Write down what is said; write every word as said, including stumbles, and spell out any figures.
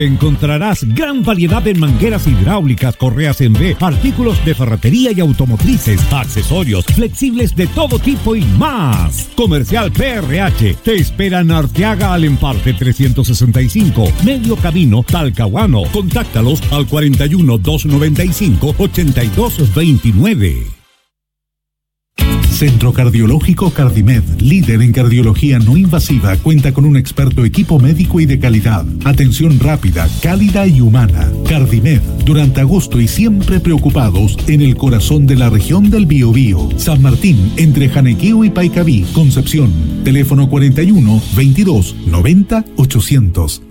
Encontrarás gran variedad de mangueras hidráulicas, correas en V, artículos de ferretería y automotrices, accesorios, flexibles de todo tipo y más. Comercial P R H te espera en Arteaga al Emparte trescientos sesenta y cinco, Medio Camino, Talcahuano. Contáctalos al cuarenta y uno, doscientos noventa y cinco, ochenta y dos veintinueve. Centro Cardiológico Cardimed, líder en cardiología no invasiva, cuenta con un experto equipo médico y de calidad. Atención rápida, cálida y humana. Cardimed, durante agosto y siempre preocupados en el corazón de la región del Biobío. San Martín, entre Janequeo y Paicaví, Concepción. Teléfono cuarenta y uno, veintidós, noventa, ochocientos.